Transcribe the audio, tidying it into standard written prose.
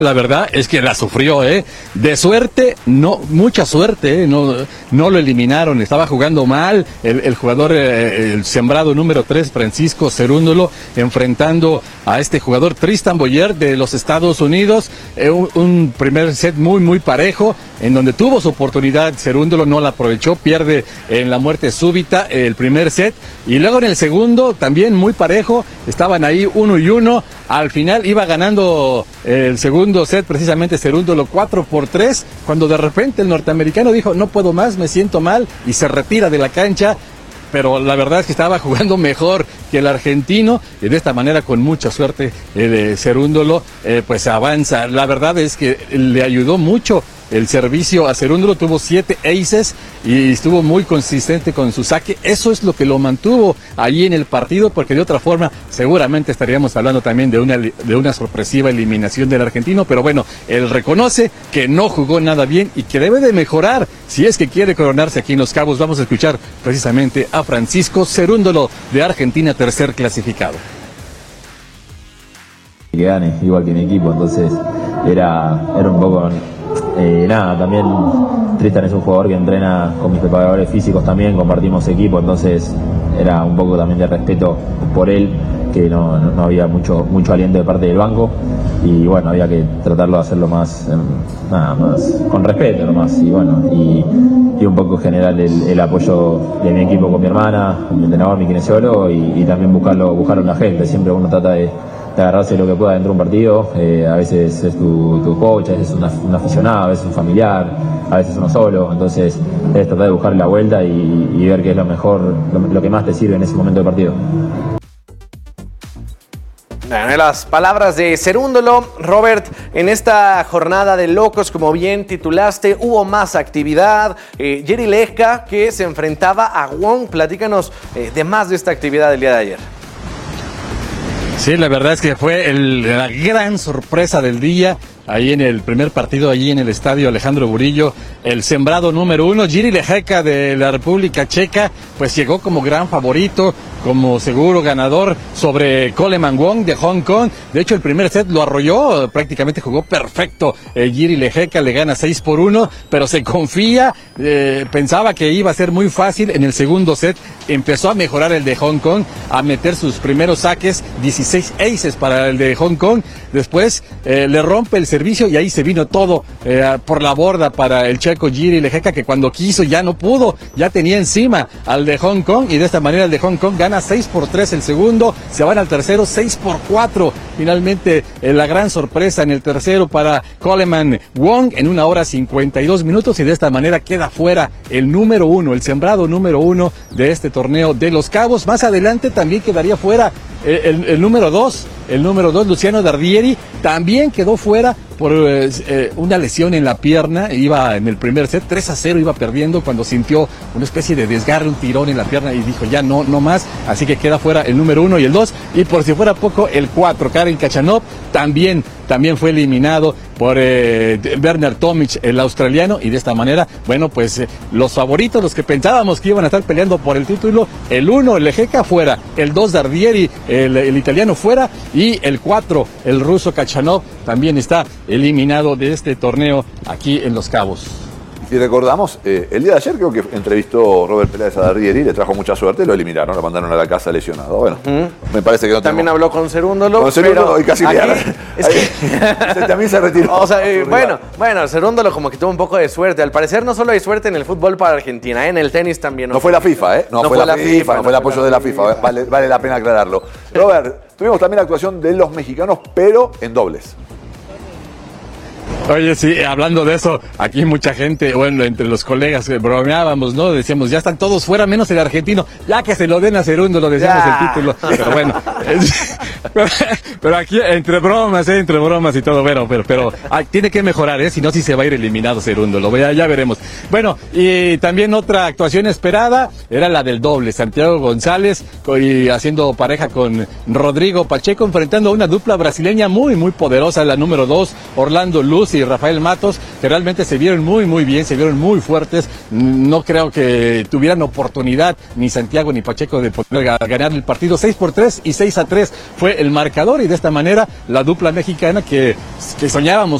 La verdad es que la sufrió, de suerte, no, mucha suerte, no lo eliminaron, estaba jugando mal, el jugador, el sembrado número 3, Francisco Cerúndolo, enfrentando a este jugador Tristan Boyer de los Estados Unidos, un primer set muy parejo, en donde tuvo su oportunidad, Cerúndolo no la aprovechó, pierde en la muerte súbita el primer set, y luego en el segundo, también muy parejo, estaban ahí 1-1, al final iba ganando el segundo set, precisamente Cerúndolo 4-3, cuando de repente el norteamericano dijo, no puedo más, me siento mal, y se retira de la cancha, pero la verdad es que estaba jugando mejor que el argentino, y de esta manera, con mucha suerte, Cerúndolo, pues avanza. La verdad es que le ayudó mucho el servicio a Cerúndolo, tuvo 7 aces y estuvo muy consistente con su saque. Eso es lo que lo mantuvo ahí en el partido, porque de otra forma seguramente estaríamos hablando también de una sorpresiva eliminación del argentino. Pero bueno, él reconoce que no jugó nada bien y que debe de mejorar si es que quiere coronarse aquí en Los Cabos. Vamos a escuchar precisamente a Francisco Cerúndolo, de Argentina, tercer clasificado. Que gane, igual que mi equipo, entonces era un poco... también Tristan es un jugador que entrena con mis preparadores físicos también, compartimos equipo, entonces era un poco también de respeto por él, que no había mucho aliento de parte del banco, y bueno, había que tratarlo de hacerlo más con respeto nomás, y bueno, y un poco generar el apoyo de mi equipo con mi hermana, mi entrenador, mi kinesiólogo, y también buscarlo en la gente. Siempre uno trata de agarrarse lo que pueda dentro de un partido, a veces es tu coach, a veces es un aficionado, a veces un familiar, a veces uno solo, entonces es tratar de buscarle la vuelta y ver qué es lo mejor, lo que más te sirve en ese momento del partido. Bueno, las palabras de Cerúndolo. Robert, en esta jornada de locos, como bien titulaste, hubo más actividad. Jiří Lehečka, que se enfrentaba a Wong. Platícanos de más de esta actividad del día de ayer. Sí, la verdad es que fue la gran sorpresa del día. Ahí en el primer partido, allí en el estadio Alejandro Burillo, el sembrado número 1, Jiří Lehečka de la República Checa, pues llegó como gran favorito, como seguro ganador sobre Coleman Wong de Hong Kong. De hecho, el primer set lo arrolló, prácticamente jugó perfecto. Jiří Lehečka le gana 6-1, pero se confía, pensaba que iba a ser muy fácil. En el segundo set empezó a mejorar el de Hong Kong, a meter sus primeros saques, 16 aces para el de Hong Kong. Después le rompe el servicio y ahí se vino todo por la borda para el checo Jiří Lehečka, que cuando quiso ya no pudo, ya tenía encima al de Hong Kong, y de esta manera el de Hong Kong gana 6-3 el segundo, se van al tercero 6-4. Finalmente la gran sorpresa en el tercero para Coleman Wong en 1 hora 52 minutos, y de esta manera queda fuera el número 1, el sembrado número 1 de este torneo de Los Cabos. Más adelante también quedaría fuera el número 2, Luciano Dardieri, también quedó fuera por una lesión en la pierna. Iba en el primer set 3-0, iba perdiendo, cuando sintió una especie de desgarre, un tirón en la pierna, y dijo ya no más, así que queda fuera el número 1 y el 2, y por si fuera poco el 4, Karen Khachanov, también fue eliminado por Bernard Tomic, el australiano, y de esta manera, bueno, pues los favoritos, los que pensábamos que iban a estar peleando por el título, el 1, el Lehečka, fuera, el 2, Dardieri, el italiano, fuera, y el 4, el ruso Khachanov, también está eliminado de este torneo aquí en Los Cabos. Y recordamos, el día de ayer creo que entrevistó Robert Peláez a Dardieri, le trajo mucha suerte, lo eliminaron, lo mandaron a la casa lesionado. Bueno, me parece que no también tenemos... habló con Cerúndolo. Con Cerúndolo y casi también se retiró. O sea, bueno, Cerúndolo como que tuvo un poco de suerte. Al parecer no solo hay suerte en el fútbol para Argentina, en el tenis también. No fue la FIFA, ¿eh? No fue la FIFA, no fue el apoyo de la FIFA. Vale la pena aclararlo. Robert, tuvimos también la actuación de los mexicanos, pero en dobles. Oye, sí, hablando de eso, aquí mucha gente, bueno, entre los colegas bromeábamos, ¿no? Decíamos, ya están todos fuera, menos el argentino, ya que se lo den a Cerúndolo, decíamos el título. Pero bueno, pero aquí entre bromas y todo, pero tiene que mejorar, si no, sí se va a ir eliminado Cerúndolo, ya veremos. Bueno, y también otra actuación esperada era la del doble, Santiago González y haciendo pareja con Rodrigo Pacheco, enfrentando a una dupla brasileña muy poderosa, la número 2, Orlando Luz y Rafael Matos, que realmente se vieron muy bien, se vieron muy fuertes. No creo que tuvieran oportunidad ni Santiago ni Pacheco de poder ganar el partido. 6-3 y 6-3 fue el marcador, y de esta manera la dupla mexicana que soñábamos